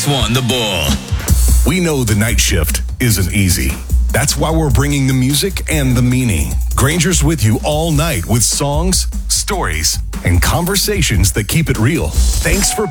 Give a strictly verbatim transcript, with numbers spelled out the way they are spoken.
ninety-six point one The Bull. We know the night shift isn't easy. That's why we're bringing the music and the meaning. Granger's with you all night with songs, stories, and conversations that keep it real. Thanks for